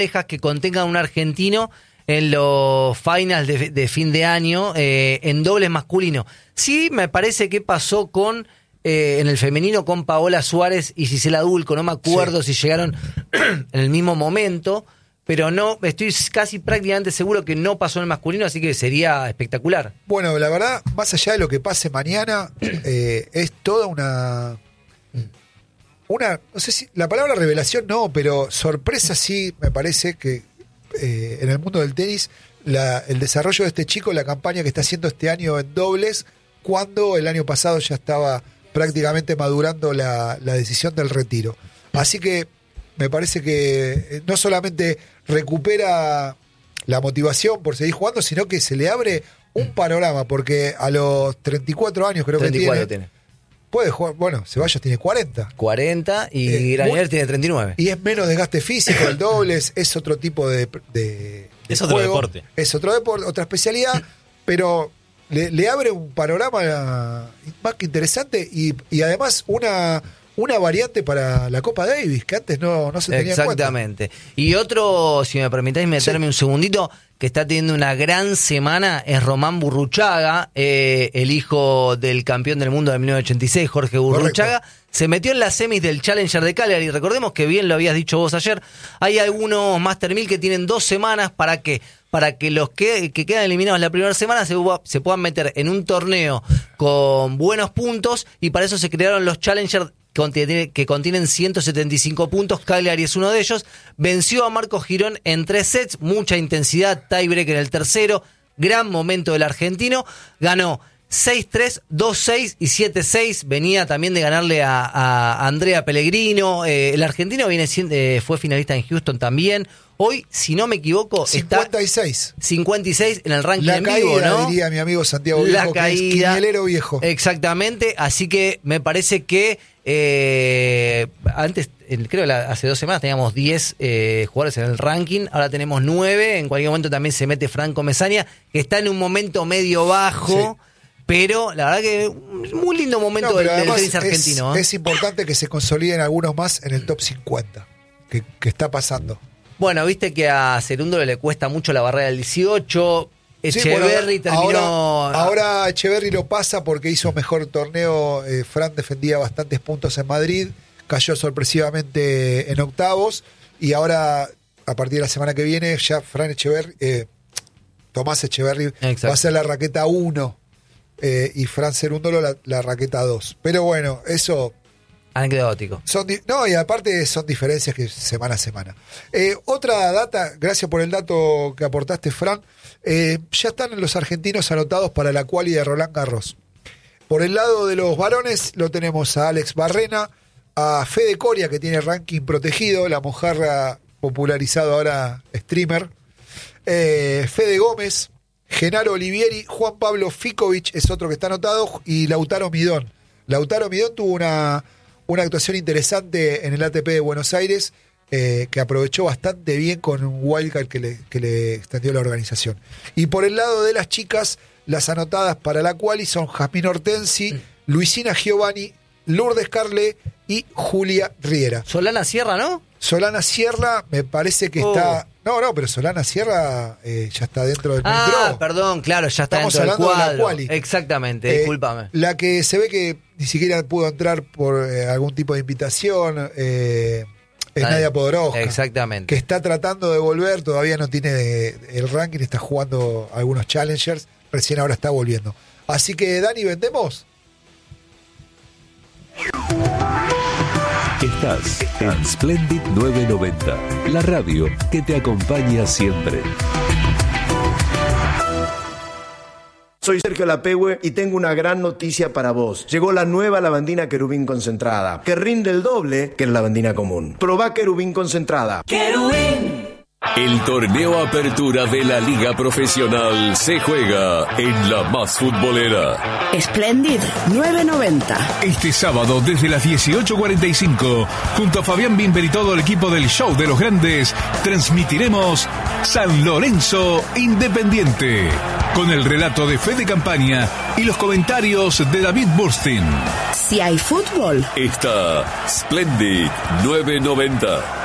parejas que contengan un argentino en los finals de fin de año en dobles masculino. Sí, me parece que pasó con en el femenino con Paola Suárez y Gisela Dulco, no me acuerdo si llegaron en el mismo momento, pero no, estoy casi prácticamente seguro que no pasó en el masculino, así que sería espectacular. Bueno, la verdad, más allá de lo que pase mañana, es toda una, no sé si, la palabra revelación no, pero sorpresa sí, me parece que en el mundo del tenis, el desarrollo de este chico, la campaña que está haciendo este año en dobles, cuando el año pasado ya estaba prácticamente madurando la decisión del retiro. Así que me parece que no solamente recupera la motivación por seguir jugando, sino que se le abre un panorama, porque a los 34 años creo 34 que tiene. Puede jugar, bueno, Ceballos tiene 40. 40 y Granier tiene 39. Y es menos desgaste físico, el dobles es otro tipo de es otro juego, deporte. Es otro deporte, otra especialidad, pero le abre un panorama más que interesante y además una variante para la Copa Davis, que antes no se tenía en cuenta. Exactamente. Y otro, si me permitís meterme un segundito, que está teniendo una gran semana es Román Burruchaga, el hijo del campeón del mundo de 1986, Jorge Burruchaga. Correcto. Se metió en las semis del Challenger de Cagliari. Recordemos que bien lo habías dicho vos ayer, hay algunos Master 1000 que tienen 2 semanas para que los que quedan eliminados la primera semana se puedan meter en un torneo con buenos puntos, y para eso se crearon los Challenger que contienen 175 puntos. Cagliari es uno de ellos. Venció a Marcos Girón en 3 sets, mucha intensidad, tiebreak en el tercero, gran momento del argentino, ganó 6-3, 2-6 y 7-6, venía también de ganarle a Andrea Pellegrino. El argentino fue finalista en Houston también. Hoy, si no me equivoco, 56. Está 56 en el ranking la en caída, vivo, ¿no? Diría mi amigo Santiago Viejo, la caída, que es quinielero viejo. Exactamente, así que me parece que antes, creo que hace 2 semanas teníamos 10 jugadores en el ranking, ahora tenemos 9, en cualquier momento también se mete Franco Mesaña, que está en un momento medio bajo, sí. Pero la verdad que muy lindo momento del tenis argentino. Es importante que se consoliden algunos más en el top 50, que está pasando. Bueno, viste que a Cerúndolo le cuesta mucho la barrera del 18. Echeverry terminó. Ahora Echeverry lo pasa porque hizo mejor torneo. Fran defendía bastantes puntos en Madrid, cayó sorpresivamente en octavos. Y ahora, a partir de la semana que viene, ya Tomás Echeverry va a ser la raqueta 1 y Fran Cerúndolo la raqueta 2. Pero bueno, eso. Anecdótico. Y aparte son diferencias que semana a semana. Otra data, gracias por el dato que aportaste, Fran. Ya están los argentinos anotados para la quali de Roland Garros. Por el lado de los varones lo tenemos a Alex Barrena, a Fede Coria, que tiene ranking protegido, la mojarra popularizado ahora streamer, Fede Gómez, Genaro Olivieri, Juan Pablo Ficovich es otro que está anotado, y Lautaro Midón. Lautaro Midón tuvo una actuación interesante en el ATP de Buenos Aires, que aprovechó bastante bien con un wildcard que le extendió la organización. Y por el lado de las chicas, las anotadas para la quali son Jasmine Hortensi, Luisina Giovanni, Lourdes Carle y Julia Riera. Solana Sierra, ¿no? Solana Sierra me parece que está... No, pero Solana Sierra ya está dentro del draw. Perdón, claro, ya está Estamos dentro del cuadro. De la quali. Exactamente, discúlpame. La que se ve que ni siquiera pudo entrar por algún tipo de invitación es Nadia Podoroska. Exactamente. Que está tratando de volver, todavía no tiene el ranking, está jugando algunos challengers, recién ahora está volviendo. Así que, Dani, ¿vendemos? Estás en Splendid 990, la radio que te acompaña siempre. Soy Sergio Lapehue y tengo una gran noticia para vos. Llegó la nueva lavandina Querubín concentrada, que rinde el doble que la lavandina común. Probá Querubín concentrada. ¡Querubín! El torneo Apertura de la Liga Profesional se juega en la más futbolera. Splendid 990. Este sábado desde las 18:45, junto a Fabián Bimber y todo el equipo del Show de los Grandes, transmitiremos San Lorenzo Independiente, con el relato de Fede Campaña y los comentarios de David Burstein. Si hay fútbol, está Splendid 990.